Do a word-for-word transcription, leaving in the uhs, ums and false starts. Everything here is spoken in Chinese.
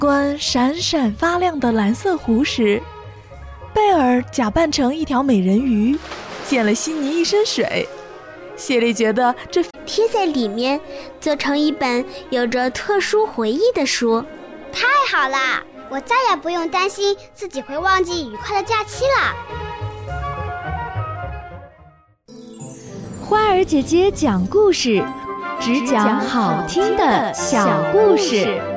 观闪闪发亮的蓝色湖时，贝尔假扮成一条美人鱼，溅了悉尼一身水。谢丽觉得这贴在里面，做成一本有着特殊回忆的书。 太好啦，我再也不用担心自己会忘记愉快的假期了。 花儿姐姐讲故事，只讲好听的小故事。